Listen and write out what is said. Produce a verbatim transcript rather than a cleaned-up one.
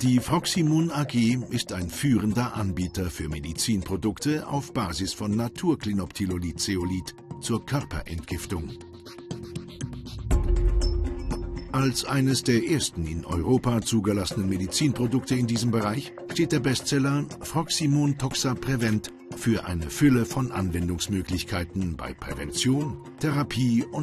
Die Froximун A G ist ein führender Anbieter für Medizinprodukte auf Basis von Naturklinoptilolid-Zeolit zur Körperentgiftung. Als eines der ersten in Europa zugelassenen Medizinprodukte in diesem Bereich steht der Bestseller Froximун Toxa Prevent für eine Fülle von Anwendungsmöglichkeiten bei Prävention, Therapie und